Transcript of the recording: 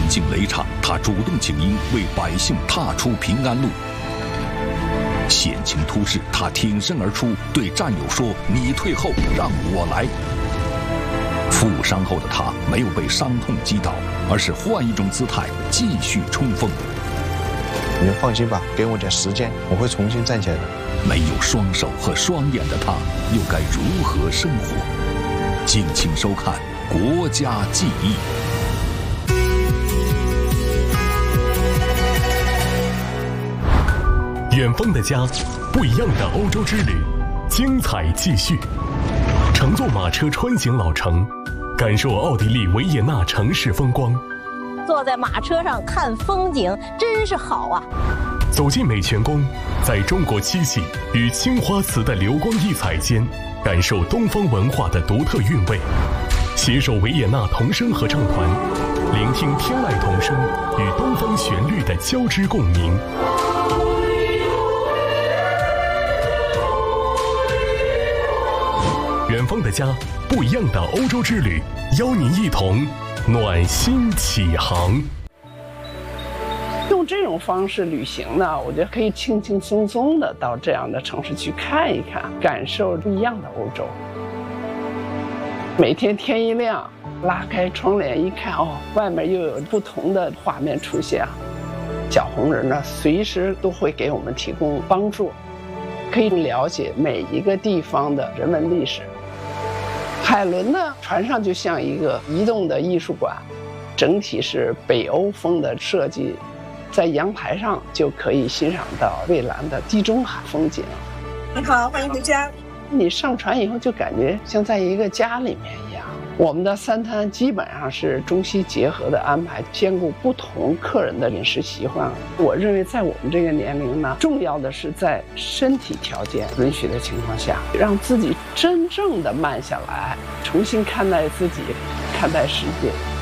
经雷场，他主动请缨，为百姓踏出平安路。险情突逝，他挺身而出，对战友说：“你退后，让我来。”负伤后的他没有被伤痛击倒，而是换一种姿态继续冲锋。 你就放心吧，给我点时间，我会重新站起来的。 没有双手和双眼的他，又该如何生活？敬请收看《国家记忆》。 远方的家，不一样的欧洲之旅，精彩继续。乘坐马车穿行老城，感受奥地利维也纳城市风光。 坐在马车上看风景，真是好啊！ 走进美泉宫，在中国七系与青花瓷的流光溢彩间，感受东方文化的独特韵味。携手维也纳童声合唱团，聆听天籁童声与东方旋律的交织共鸣。远方的家，不一样的欧洲之旅，邀您一同暖心启航。 用这种方式旅行呢，我觉得可以轻轻松松的到这样的城市去看一看，感受不一样的欧洲。每天天一亮，拉开窗帘一看，哦，外面又有不同的画面出现。小红人呢，随时都会给我们提供帮助，可以了解每一个地方的人文历史。海伦呢，船上就像一个移动的艺术馆，整体是北欧风的设计，在阳台上就可以欣赏到蔚蓝的地中海风景。 你好，欢迎回家。 你上船以后就感觉像在一个家里面一样。我们的3餐基本上是中西结合的安排，兼顾不同客人的饮食习惯。我认为在我们这个年龄呢，重要的是在身体条件允许的情况下，让自己真正的慢下来，重新看待自己，看待世界。